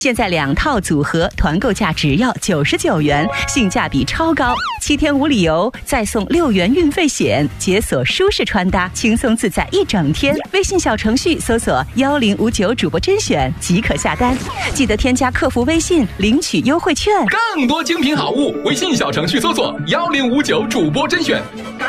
现在2套组合团购价只要99元，性价比超高。7天无理由，再送6元运费险，解锁舒适穿搭，轻松自在一整天。微信小程序搜索1059主播甄选即可下单，记得添加客服微信领取优惠券。 更多精品好物，微信小程序搜索1059主播甄选。